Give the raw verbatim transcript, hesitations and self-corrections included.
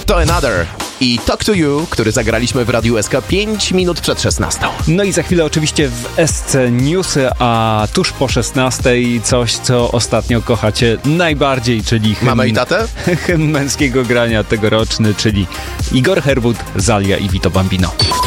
to Another i Talk to You, który zagraliśmy w Radiu S K pięć minut przed szesnastą. No i za chwilę oczywiście w S C Newsy, a tuż po szesnastej coś, co ostatnio kochacie najbardziej, czyli hymn, Mamę i tatę? hymn męskiego grania tegoroczny, czyli Igor Herwód, Zalia i Vito Bambino.